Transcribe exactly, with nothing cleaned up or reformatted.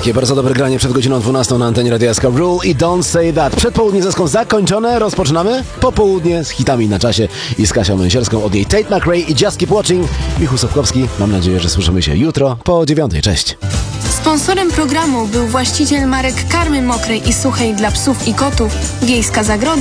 Takie bardzo dobre granie przed godziną dwunastą na antenie Radia S K Rule i Don't Say That. Przedpołudnie zeską zakończone, rozpoczynamy popołudnie z hitami na czasie i z Kasią Męsierską od jej Tate McRae i Just Keep Watching. Michał Sopkowski, mam nadzieję, że słyszymy się jutro po dziewiątej. Cześć. Sponsorem programu był właściciel marek karmy mokrej i suchej dla psów i kotów Wiejska Zagroda